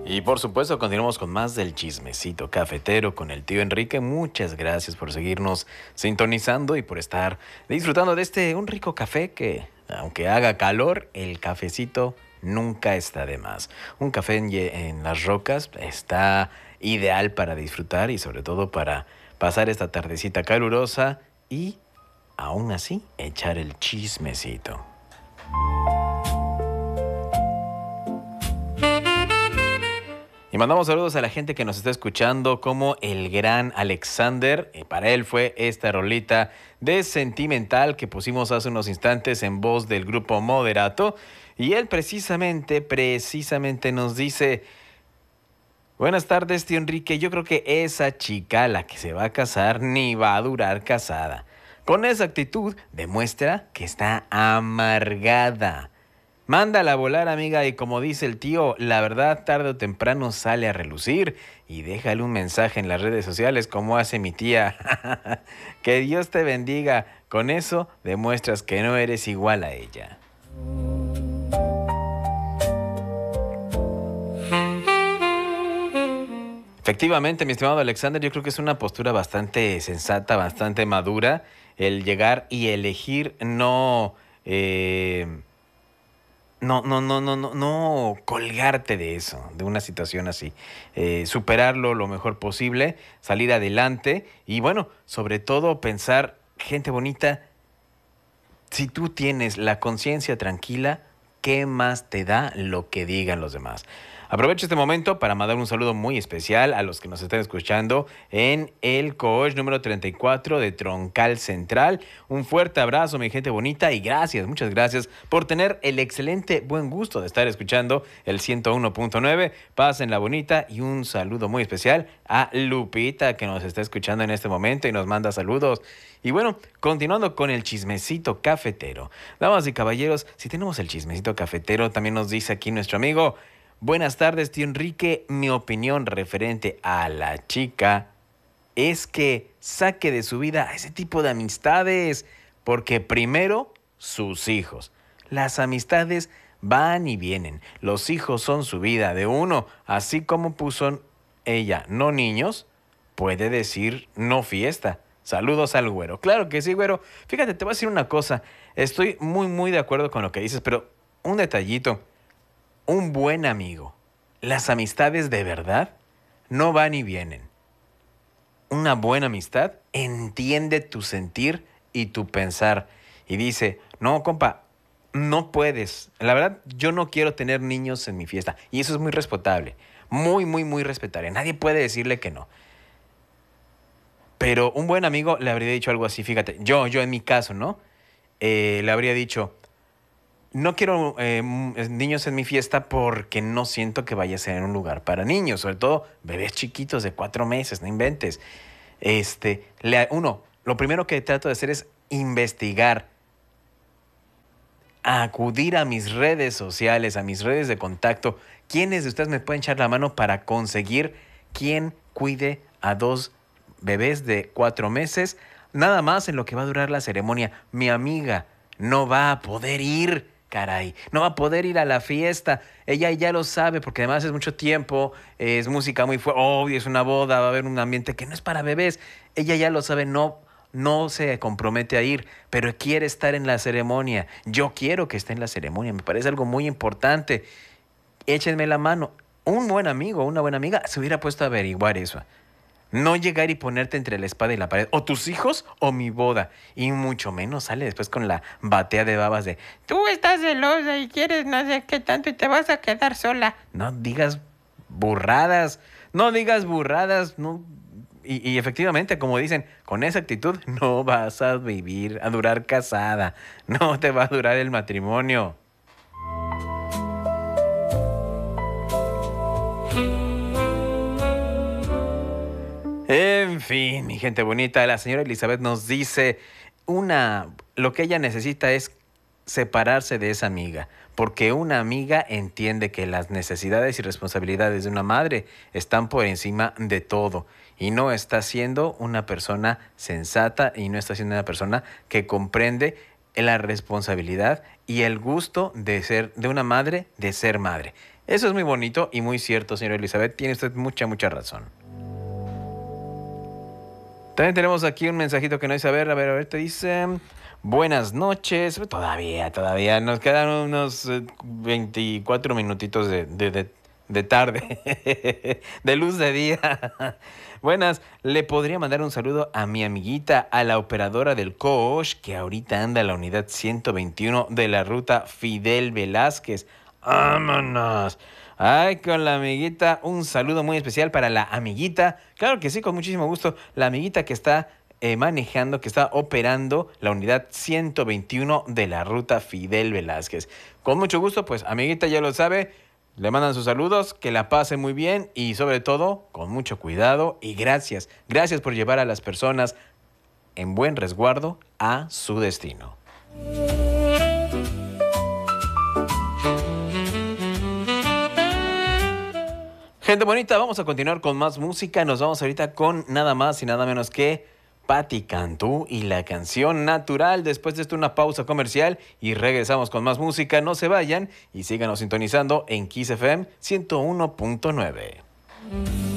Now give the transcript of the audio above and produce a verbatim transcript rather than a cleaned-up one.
Y por supuesto, continuamos con más del chismecito cafetero con el tío Enrique. Muchas gracias por seguirnos sintonizando y por estar disfrutando de este un rico café que, aunque haga calor, el cafecito nunca está de más. Un café en, en las rocas está ideal para disfrutar y sobre todo para pasar esta tardecita calurosa y, aún así, echar el chismecito. Y mandamos saludos a la gente que nos está escuchando, como el gran Alexander. Y para él fue esta rolita de Sentimental que pusimos hace unos instantes en voz del grupo Moderato. Y él precisamente, precisamente nos dice: buenas tardes, tío Enrique. Yo creo que esa chica, la que se va a casar, ni va a durar casada. Con esa actitud demuestra que está amargada. Mándala a volar, amiga, y como dice el tío, la verdad tarde o temprano sale a relucir. Y déjale un mensaje en las redes sociales como hace mi tía. Que Dios te bendiga. Con eso demuestras que no eres igual a ella. Efectivamente, mi estimado Alexander, yo creo que es una postura bastante sensata, bastante madura, el llegar y elegir no... Eh, No, no, no, no, no, no colgarte de eso, de una situación así. Eh, superarlo lo mejor posible, salir adelante y bueno, sobre todo pensar, gente bonita, si tú tienes la conciencia tranquila, ¿qué más te da lo que digan los demás? Aprovecho este momento para mandar un saludo muy especial a los que nos están escuchando en el Coach número treinta y cuatro de Troncal Central. Un fuerte abrazo, mi gente bonita, y gracias, muchas gracias por tener el excelente buen gusto de estar escuchando el ciento uno punto nueve. Pásenla bonita y un saludo muy especial a Lupita, que nos está escuchando en este momento y nos manda saludos. Y bueno, continuando con el chismecito cafetero. Damas y caballeros, si tenemos el chismecito cafetero, también nos dice aquí nuestro amigo: buenas tardes, tío Enrique. Mi opinión referente a la chica es que saque de su vida a ese tipo de amistades, porque primero, sus hijos. Las amistades van y vienen. Los hijos son su vida de uno, así como puso ella no niños, puede decir no fiesta. Saludos al güero. Claro que sí, güero. Fíjate, te voy a decir una cosa. Estoy muy, muy de acuerdo con lo que dices, pero un detallito. Un buen amigo. Las amistades de verdad no van y vienen. Una buena amistad entiende tu sentir y tu pensar. Y dice: no, compa, no puedes. La verdad, yo no quiero tener niños en mi fiesta. Y eso es muy respetable. Muy, muy, muy respetable. Nadie puede decirle que no. Pero un buen amigo le habría dicho algo así, fíjate, yo, yo en mi caso, ¿no? Eh, le habría dicho: no quiero eh, niños en mi fiesta porque no siento que vaya a ser un lugar para niños, sobre todo bebés chiquitos de cuatro meses, no inventes. Este, le, uno, lo primero que trato de hacer es investigar, acudir a mis redes sociales, a mis redes de contacto. ¿Quiénes de ustedes me pueden echar la mano para conseguir quien cuide a dos bebés de cuatro meses, nada más en lo que va a durar la ceremonia? Mi amiga no va a poder ir, caray, no va a poder ir a la fiesta. Ella ya lo sabe, porque además es mucho tiempo, es música muy fuerte, obvio, es una boda, va a haber un ambiente que no es para bebés. Ella ya lo sabe, no, no se compromete a ir, pero quiere estar en la ceremonia. Yo quiero que esté en la ceremonia, me parece algo muy importante. Échenme la mano. Un buen amigo, una buena amiga se hubiera puesto a averiguar eso. No llegar y ponerte entre la espada y la pared. O tus hijos o mi boda. Y mucho menos sale después con la batea de babas de: tú estás celosa y quieres no sé qué tanto y te vas a quedar sola. No digas burradas. No digas burradas. No. Y, y efectivamente, como dicen, con esa actitud no vas a vivir, a durar casada. No te va a durar el matrimonio. En fin, mi gente bonita, la señora Elizabeth nos dice, una, lo que ella necesita es separarse de esa amiga, porque una amiga entiende que las necesidades y responsabilidades de una madre están por encima de todo y no está siendo una persona sensata y no está siendo una persona que comprende la responsabilidad y el gusto de ser de una madre, de ser madre. Eso es muy bonito y muy cierto, señora Elizabeth. Tiene usted mucha, mucha razón. También tenemos aquí un mensajito que no dice, a ver, a ver, a ver, te dice, buenas noches. Todavía, todavía, nos quedan unos eh, veinticuatro minutitos de, de, de, de tarde, de luz de día. Buenas, le podría mandar un saludo a mi amiguita, a la operadora del Coach, que ahorita anda en la unidad ciento veintiuno de la ruta Fidel Velázquez. ¡Vámonos! Ay, con la amiguita, un saludo muy especial para la amiguita. Claro que sí, con muchísimo gusto. La amiguita que está eh, manejando, que está operando la unidad ciento veintiuno de la ruta Fidel Velázquez. Con mucho gusto, pues, amiguita, ya lo sabe. Le mandan sus saludos, que la pase muy bien y sobre todo, con mucho cuidado y gracias. Gracias por llevar a las personas en buen resguardo a su destino. Gente bonita, vamos a continuar con más música. Nos vamos ahorita con nada más y nada menos que Patti Cantú y la canción Natural. Después de esto una pausa comercial y regresamos con más música. No se vayan y síganos sintonizando en Kiss F M ciento uno punto nueve.